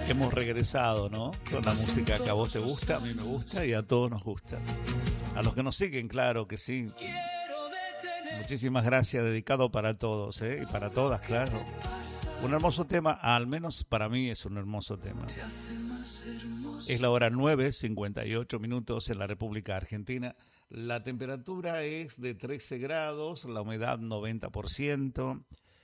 Hemos regresado, ¿no? Con la música que a vos te gusta, a mí me gusta y a todos nos gusta. A los que nos siguen, claro que sí. Muchísimas gracias, dedicado para todos, ¿eh? Y para todas, claro. Un hermoso tema, al menos para mí es un hermoso tema. Es la hora 9:58 en la República Argentina. La temperatura es de 13 grados, la humedad 90%.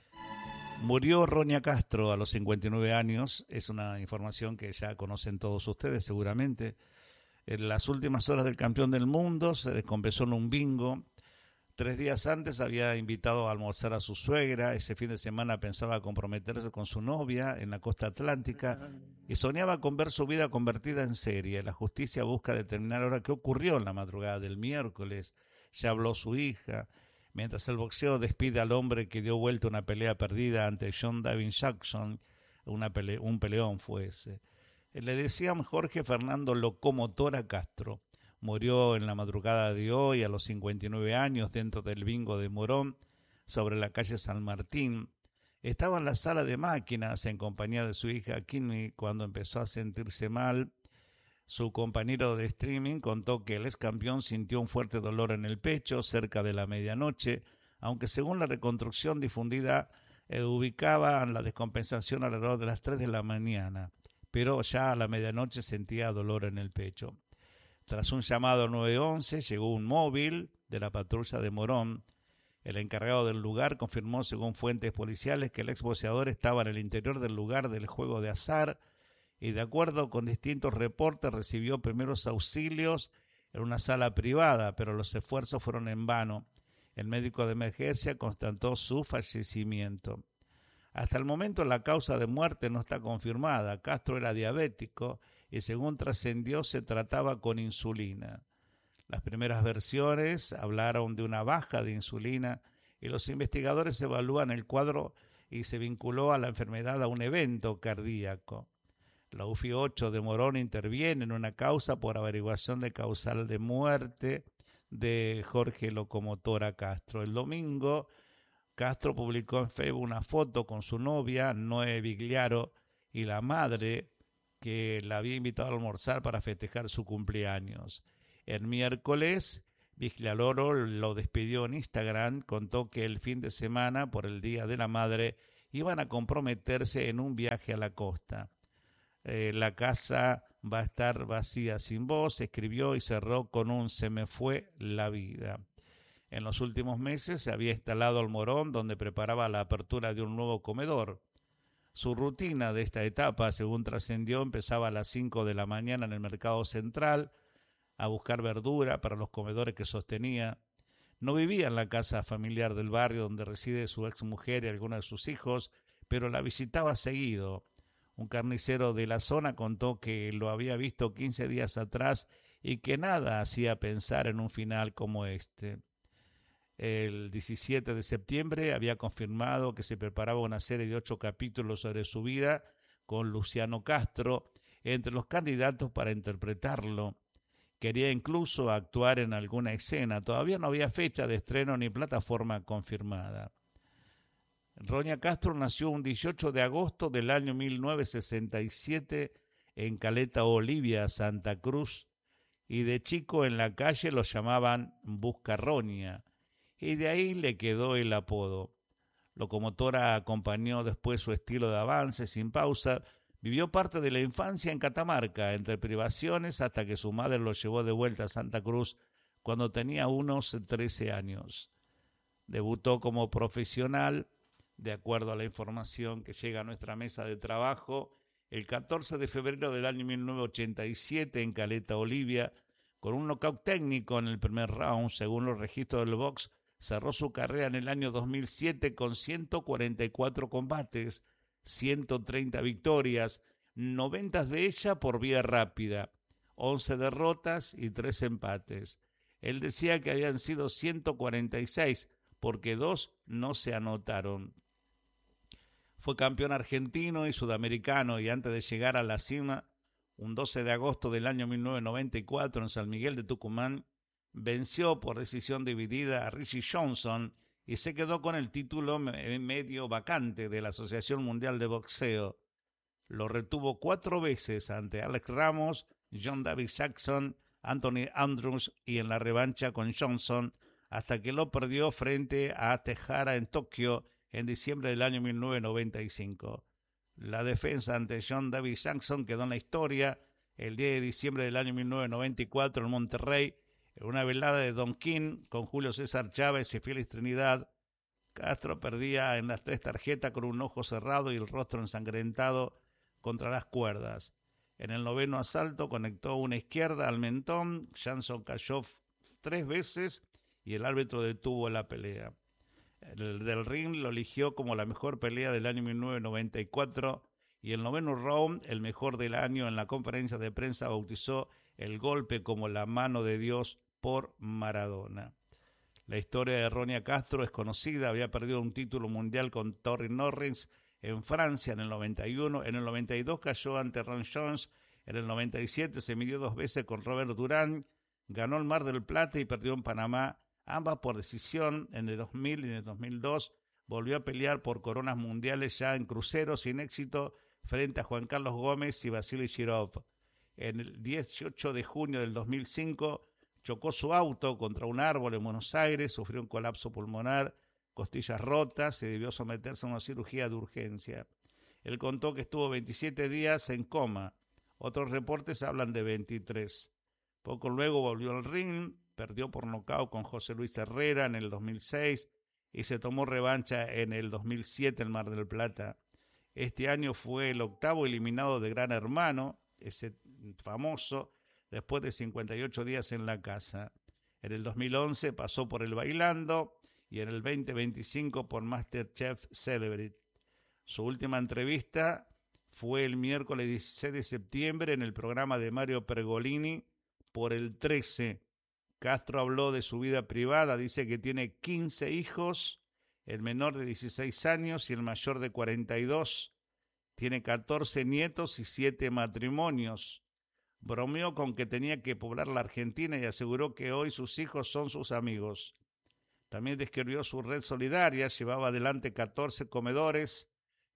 Murió Roña Castro a los 59 años. Es una información que ya conocen todos ustedes seguramente. En las últimas horas del campeón del mundo se descompensó en un bingo. 3 días antes había invitado a almorzar a su suegra. Ese fin de semana pensaba comprometerse con su novia en la costa atlántica y soñaba con ver su vida convertida en serie. La justicia busca determinar ahora qué ocurrió en la madrugada del miércoles. Ya habló su hija. Mientras el boxeo despide al hombre que dio vuelta una pelea perdida ante John Davin Jackson, un peleón fue ese. Le decían Jorge Fernando Locomotora Castro. Murió en la madrugada de hoy a los 59 años dentro del bingo de Morón, sobre la calle San Martín. Estaba en la sala de máquinas en compañía de su hija Kimmy cuando empezó a sentirse mal. Su compañero de streaming contó que el ex campeón sintió un fuerte dolor en el pecho cerca de la medianoche, aunque según la reconstrucción difundida ubicaban la descompensación alrededor de las 3 de la mañana, pero ya a la medianoche sentía dolor en el pecho. Tras un llamado 911 llegó un móvil de la patrulla de Morón. El encargado del lugar confirmó, según fuentes policiales, que el exboxeador estaba en el interior del lugar del juego de azar y, de acuerdo con distintos reportes, recibió primeros auxilios en una sala privada, pero los esfuerzos fueron en vano. El médico de emergencia constató su fallecimiento. Hasta el momento la causa de muerte no está confirmada. Castro era diabético y, según trascendió, se trataba con insulina. Las primeras versiones hablaron de una baja de insulina y los investigadores evalúan el cuadro y se vinculó a la enfermedad a un evento cardíaco. La UFI 8 de Morón interviene en una causa por averiguación de causal de muerte de Jorge Locomotora Castro. El domingo, Castro publicó en Facebook una foto con su novia, Noé Vigliaro, y la madre, que la había invitado a almorzar para festejar su cumpleaños. El miércoles, Vigliaro lo despidió en Instagram, contó que el fin de semana, por el Día de la Madre, iban a comprometerse en un viaje a la costa. La casa va a estar vacía sin vos, escribió y cerró con un "se me fue la vida". En los últimos meses se había instalado al Morón, donde preparaba la apertura de un nuevo comedor. Su rutina de esta etapa, según trascendió, empezaba a las 5 de la mañana en el mercado central a buscar verdura para los comedores que sostenía. No vivía en la casa familiar del barrio donde reside su exmujer y algunos de sus hijos, pero la visitaba seguido. Un carnicero de la zona contó que lo había visto 15 días atrás y que nada hacía pensar en un final como este. El 17 de septiembre había confirmado que se preparaba una serie de 8 capítulos sobre su vida con Luciano Castro entre los candidatos para interpretarlo. Quería incluso actuar en alguna escena. Todavía no había fecha de estreno ni plataforma confirmada. Roña Castro nació un 18 de agosto del año 1967 en Caleta Olivia, Santa Cruz, y de chico en la calle lo llamaban Buscarroña, y de ahí le quedó el apodo. Locomotora acompañó después su estilo de avance sin pausa. Vivió parte de la infancia en Catamarca, entre privaciones, hasta que su madre lo llevó de vuelta a Santa Cruz cuando tenía unos 13 años. Debutó como profesional, de acuerdo a la información que llega a nuestra mesa de trabajo, el 14 de febrero del año 1987 en Caleta Olivia, con un nocaut técnico en el primer round. Según los registros del box, cerró su carrera en el año 2007 con 144 combates, 130 victorias, 90 de ellas por vía rápida, 11 derrotas y 3 empates. Él decía que habían sido 146 porque 2 no se anotaron. Fue campeón argentino y sudamericano y antes de llegar a la cima, un 12 de agosto del año 1994 en San Miguel de Tucumán, venció por decisión dividida a Richie Johnson y se quedó con el título medio vacante de la Asociación Mundial de Boxeo. lo retuvo 4 veces ante Alex Ramos, John David Jackson, Anthony Andrews y en la revancha con Johnson, hasta que lo perdió frente a Tejada en Tokio en diciembre del año 1995. La defensa ante John David Jackson quedó en la historia el 10 de diciembre del año 1994 en Monterrey, en una velada de Don King con Julio César Chávez y Félix Trinidad. Castro perdía en las 3 tarjetas con un ojo cerrado y el rostro ensangrentado contra las cuerdas. En el 9º asalto conectó una izquierda al mentón, Johnson cayó 3 veces y el árbitro detuvo la pelea. El del ring lo eligió como la mejor pelea del año 1994 y el 9º round, el mejor del año. En la conferencia de prensa bautizó el golpe como la mano de Dios por Maradona. La historia de Ronnie Castro es conocida, había perdido un título mundial con Terry Norris en Francia en el 91, en el 92 cayó ante Ron Jones, en el 97 se midió 2 veces con Robert Durán, ganó el Mar del Plata y perdió en Panamá, ambas por decisión. En el 2000 y en el 2002 volvió a pelear por coronas mundiales ya en crucero sin éxito frente a Juan Carlos Gómez y Vasily Shirov. En el 18 de junio del 2005 chocó su auto contra un árbol en Buenos Aires, sufrió un colapso pulmonar, costillas rotas, se debió someterse a una cirugía de urgencia. Él contó que estuvo 27 días en coma. Otros reportes hablan de 23. Poco luego volvió al ring, perdió por nocaut con José Luis Herrera en el 2006 y se tomó revancha en el 2007 en Mar del Plata. Este año fue el 8º eliminado de Gran Hermano, ese famoso, después de 58 días en la casa. En el 2011 pasó por el Bailando y en el 2025 por MasterChef Celebrity. Su última entrevista fue el miércoles 16 de septiembre en el programa de Mario Pergolini por el 13. Castro habló de su vida privada, dice que tiene 15 hijos, el menor de 16 años y el mayor de 42. Tiene 14 nietos y 7 matrimonios. Bromeó con que tenía que poblar la Argentina y aseguró que hoy sus hijos son sus amigos. También describió su red solidaria, llevaba adelante 14 comedores,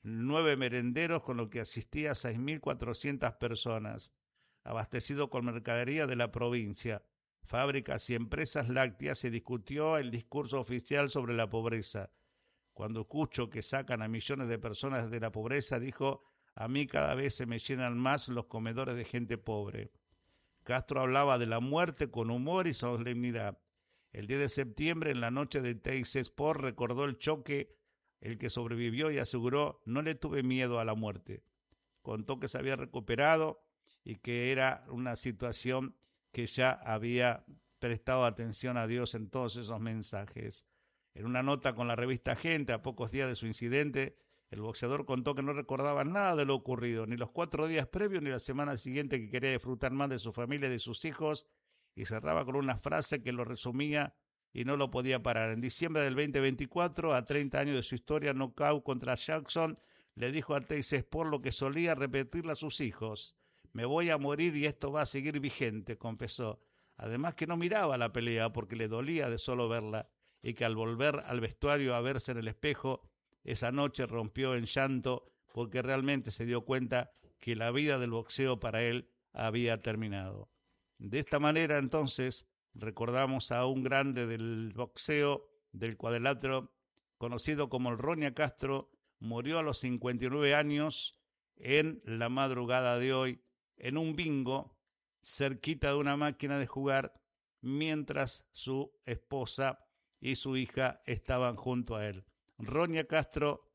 9 merenderos, con lo que asistía a 6.400 personas, abastecido con mercadería de la provincia, fábricas y empresas lácteas. Se discutió el discurso oficial sobre la pobreza. Cuando escucho que sacan a millones de personas de la pobreza, dijo, a mí cada vez se me llenan más los comedores de gente pobre. Castro hablaba de la muerte con humor y solemnidad. El 10 de septiembre, en la noche de Teis Sport, recordó el choque, el que sobrevivió, y aseguró, no le tuve miedo a la muerte. Contó que se había recuperado y que era una situación que ya había prestado atención a Dios en todos esos mensajes. En una nota con la revista Gente, a pocos días de su incidente, el boxeador contó que no recordaba nada de lo ocurrido, ni los 4 días previos ni la semana siguiente, que quería disfrutar más de su familia y de sus hijos, y cerraba con una frase que lo resumía y no lo podía parar. En diciembre del 2024, a 30 años de su historia, nocaut contra Jackson, le dijo a Teis Sport lo que solía repetirle a sus hijos: me voy a morir y esto va a seguir vigente, confesó. Además que no miraba la pelea porque le dolía de solo verla, y que al volver al vestuario a verse en el espejo, esa noche rompió en llanto porque realmente se dio cuenta que la vida del boxeo para él había terminado. De esta manera, entonces, recordamos a un grande del boxeo, del cuadrilátero, conocido como el Ronnie Castro. Murió a los 59 años en la madrugada de hoy, en un bingo, cerquita de una máquina de jugar, mientras su esposa y su hija estaban junto a él. Ronnie Castro,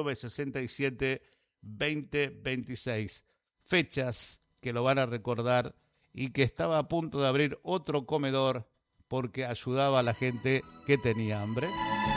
1967-2026. Fechas que lo van a recordar, y que estaba a punto de abrir otro comedor porque ayudaba a la gente que tenía hambre.